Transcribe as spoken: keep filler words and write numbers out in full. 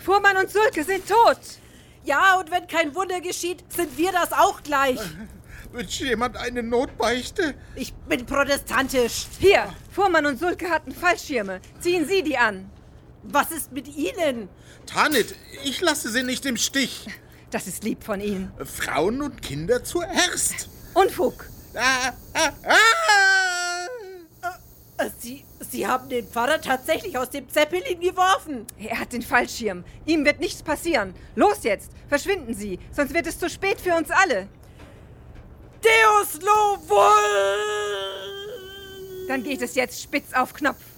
Fuhrmann und Sulke sind tot. Ja, und wenn kein Wunder geschieht, sind wir das auch gleich. Wünscht jemand eine Notbeichte? Ich bin protestantisch. Hier, Fuhrmann und Sulke hatten Fallschirme. Ziehen Sie die an. Was ist mit Ihnen? Tanit, ich lasse sie nicht im Stich. Das ist lieb von Ihnen. Frauen und Kinder zuerst. Unfug. Ah, ah, ah. Äh, Sie, Sie haben den Pfarrer tatsächlich aus dem Zeppelin geworfen. Er hat den Fallschirm. Ihm wird nichts passieren. Los jetzt, verschwinden Sie, sonst wird es zu spät für uns alle. Deus lo vul! Dann geht es jetzt spitz auf Knopf.